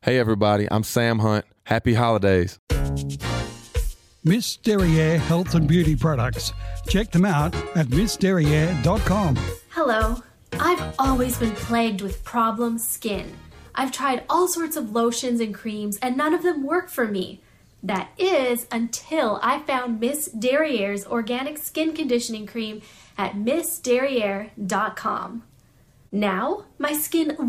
Hey everybody, I'm Sam Hunt. Happy holidays. Miss Derriere Health and Beauty Products. Check them out at missderriere.com. Hello. I've always been plagued with problem skin. I've tried all sorts of lotions and creams and none of them work for me. That is until I found Miss Derriere's organic skin conditioning cream at missderriere.com. Now, my skin